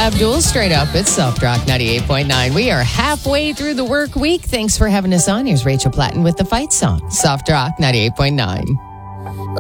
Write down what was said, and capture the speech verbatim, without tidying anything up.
Abdul, straight up. It's Soft Rock ninety-eight point nine. We are halfway through the work week. Thanks for having us on. Here's Rachel Platten with the fight song. Soft Rock ninety-eight point nine.